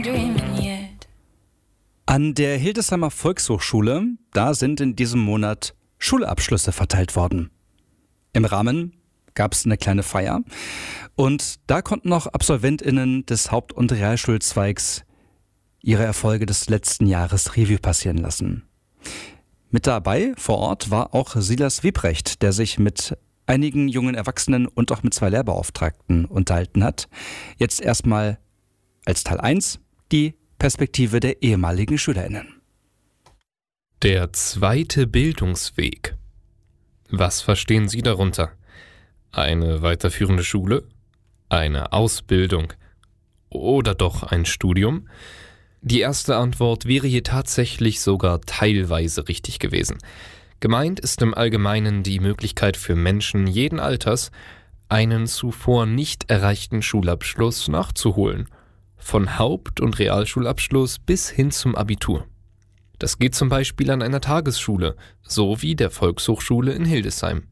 An der Hildesheimer Volkshochschule, da sind in diesem Monat Schulabschlüsse verteilt worden. Im Rahmen gab es eine kleine Feier und da konnten noch AbsolventInnen des Haupt- und Realschulzweigs ihre Erfolge des letzten Jahres Revue passieren lassen. Mit dabei vor Ort war auch Silas Wiebrecht, der sich mit einigen jungen Erwachsenen und auch mit 2 Lehrbeauftragten unterhalten hat. Jetzt erstmal als Teil 1 die Perspektive der ehemaligen SchülerInnen. Der zweite Bildungsweg. Was verstehen Sie darunter? Eine weiterführende Schule? Eine Ausbildung? Oder doch ein Studium? Die erste Antwort wäre hier tatsächlich sogar teilweise richtig gewesen. Gemeint ist im Allgemeinen die Möglichkeit für Menschen jeden Alters, einen zuvor nicht erreichten Schulabschluss nachzuholen. Von Haupt- und Realschulabschluss bis hin zum Abitur. Das geht zum Beispiel an einer Tagesschule, so wie der Volkshochschule in Hildesheim.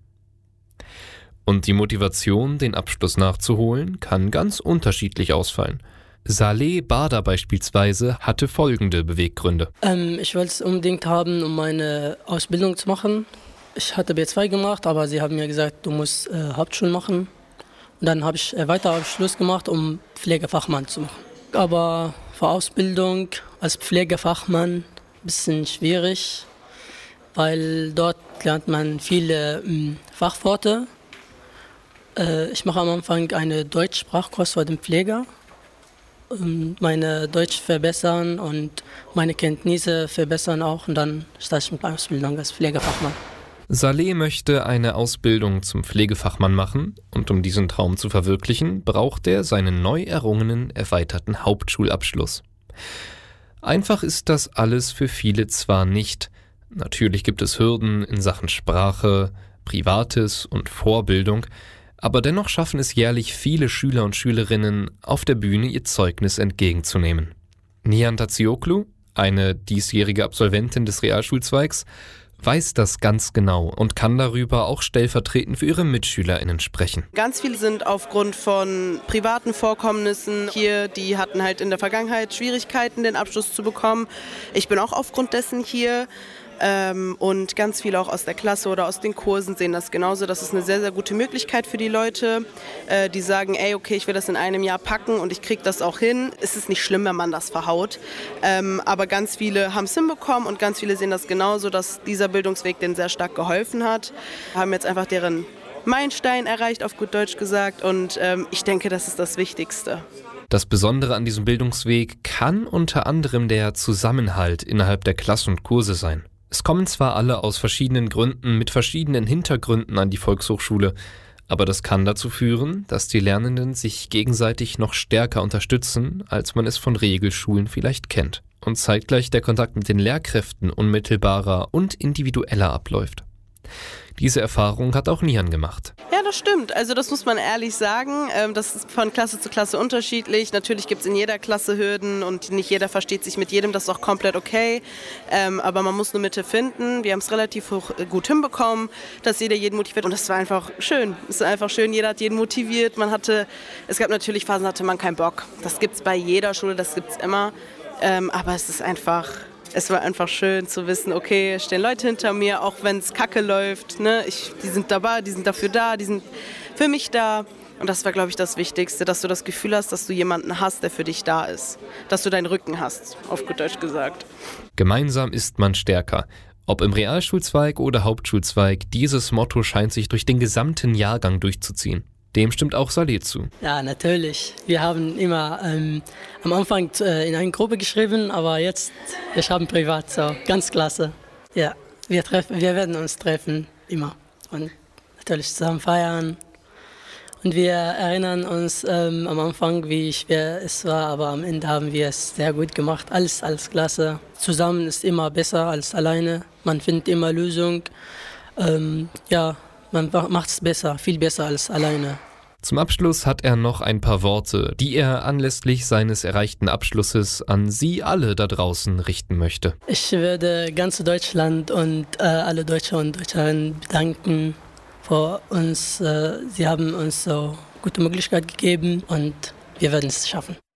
Und die Motivation, den Abschluss nachzuholen, kann ganz unterschiedlich ausfallen. Saleh Bader beispielsweise hatte folgende Beweggründe. Ich wollte es unbedingt haben, um meine Ausbildung zu machen. Ich hatte B2 gemacht, aber sie haben mir gesagt, du musst Hauptschule machen. Und dann habe ich Weiterabschluss gemacht, um Pflegefachmann zu machen. Aber für Ausbildung als Pflegefachmann ein bisschen schwierig, weil dort lernt man viele Fachworte. Ich mache am Anfang einen Deutschsprachkurs für den Pfleger. Meine Deutsch verbessern und meine Kenntnisse verbessern auch und dann starte ich mit der Ausbildung als Pflegefachmann. Saleh möchte eine Ausbildung zum Pflegefachmann machen und um diesen Traum zu verwirklichen, braucht er seinen neu errungenen erweiterten Hauptschulabschluss. Einfach ist das alles für viele zwar nicht. Natürlich gibt es Hürden in Sachen Sprache, Privates und Vorbildung, aber dennoch schaffen es jährlich viele Schüler und Schülerinnen, auf der Bühne ihr Zeugnis entgegenzunehmen. Nihan Tazioglu, eine diesjährige Absolventin des Realschulzweigs, weiß das ganz genau und kann darüber auch stellvertretend für ihre MitschülerInnen sprechen. Ganz viele sind aufgrund von privaten Vorkommnissen hier, die hatten halt in der Vergangenheit Schwierigkeiten, den Abschluss zu bekommen. Ich bin auch aufgrund dessen hier. Und ganz viele auch aus der Klasse oder aus den Kursen sehen das genauso. Das ist eine sehr, sehr gute Möglichkeit für die Leute, die sagen, ey, okay, ich will das in einem Jahr packen und ich kriege das auch hin. Es ist nicht schlimm, wenn man das verhaut. Aber ganz viele haben es hinbekommen und ganz viele sehen das genauso, dass dieser Bildungsweg denen sehr stark geholfen hat. Haben jetzt einfach deren Meilenstein erreicht, auf gut Deutsch gesagt. Und ich denke, das ist das Wichtigste. Das Besondere an diesem Bildungsweg kann unter anderem der Zusammenhalt innerhalb der Klassen und Kurse sein. Es kommen zwar alle aus verschiedenen Gründen mit verschiedenen Hintergründen an die Volkshochschule, aber das kann dazu führen, dass die Lernenden sich gegenseitig noch stärker unterstützen, als man es von Regelschulen vielleicht kennt. Und zeitgleich der Kontakt mit den Lehrkräften unmittelbarer und individueller abläuft. Diese Erfahrung hat auch Nihan gemacht. Ja, das stimmt. Also das muss man ehrlich sagen. Das ist von Klasse zu Klasse unterschiedlich. Natürlich gibt es in jeder Klasse Hürden und nicht jeder versteht sich mit jedem. Das ist auch komplett okay. Aber man muss eine Mitte finden. Wir haben es relativ gut hinbekommen, dass jeder jeden motiviert. Und das war einfach schön. Es ist einfach schön, jeder hat jeden motiviert. Es gab natürlich Phasen, da hatte man keinen Bock. Das gibt es bei jeder Schule, das gibt es immer. Aber es war einfach schön zu wissen, okay, es stehen Leute hinter mir, auch wenn es kacke läuft. Ne? Die sind dabei, die sind dafür da, die sind für mich da. Und das war, glaube ich, das Wichtigste, dass du das Gefühl hast, dass du jemanden hast, der für dich da ist. Dass du deinen Rücken hast, auf gut Deutsch gesagt. Gemeinsam ist man stärker. Ob im Realschulzweig oder Hauptschulzweig, dieses Motto scheint sich durch den gesamten Jahrgang durchzuziehen. Dem stimmt auch Saleh zu. Ja, natürlich. Wir haben immer am Anfang in einer Gruppe geschrieben, aber jetzt, wir schreiben privat, so ganz klasse. Ja, wir werden uns treffen, immer. Und natürlich zusammen feiern. Und wir erinnern uns am Anfang, wie schwer es war, aber am Ende haben wir es sehr gut gemacht. Alles klasse. Zusammen ist immer besser als alleine. Man findet immer Lösungen. Man macht es besser, viel besser als alleine. Zum Abschluss hat er noch ein paar Worte, die er anlässlich seines erreichten Abschlusses an Sie alle da draußen richten möchte. Ich würde ganz Deutschland und alle Deutsche und Deutscherinnen bedanken für uns. Sie haben uns so gute Möglichkeit gegeben und wir werden es schaffen.